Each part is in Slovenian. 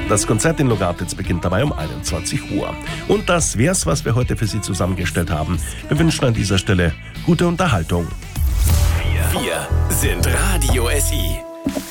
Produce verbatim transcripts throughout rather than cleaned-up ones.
Das Konzert in Logatitz beginnt dabei um einundzwanzig Uhr. Und das wär's, was wir heute für Sie zusammengestellt haben. Wir wünschen an dieser Stelle gute Unterhaltung. Wir sind Radio S I.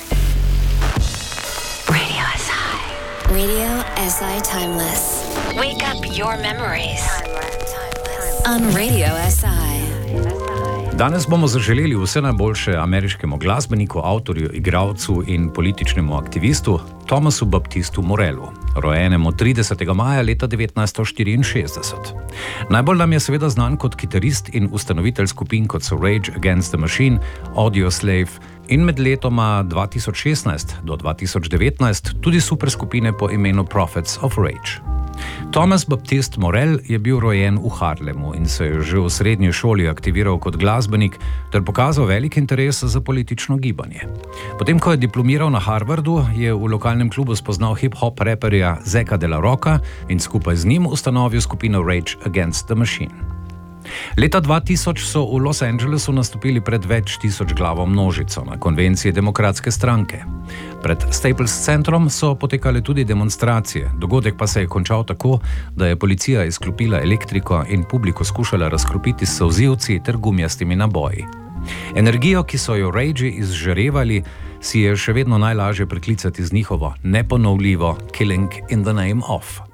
Radio S I. Radio S I Timeless. Wake up your memories. On Radio S I. Danes bomo zaželeli vse najboljše ameriškemu glasbeniku, avtorju, igralcu in političnemu aktivistu Thomasu Baptistu Morellu, rojenemu tridesetega maja leta devetnajststo štiriinšestdeset. Najbolj nam je seveda znan kot kitarist in ustanovitelj skupin kot so Rage Against the Machine, Audioslave in med letoma dva tisoč šestnajst do dva tisoč devetnajst tudi superskupine po imenu Prophets of Rage. Thomas Baptist Morell je bil rojen v Harlemu in se je že v srednji šoli aktiviral kot glasbenik ter pokazal velik interes za politično gibanje. Potem, ko je diplomiral na Harvardu, je v lokalnem klubu spoznal hip-hop reperja Zeka de la Rocka in skupaj z njim ustanovil skupino Rage Against the Machine. Leta dva tisoč so v Los Angelesu nastopili pred več tisoč glavo množico na konvenciji Demokratske stranke. Pred Staples centrom so potekale tudi demonstracije, dogodek pa se je končal tako, da je policija izklopila elektriko in publiko skušala razkropiti s solzivci ter gumijastimi naboji. Energijo, ki so jo Rage izžarevali, si je še vedno najlažje priklicati z njihovo neponovljivo Killing in the Name of.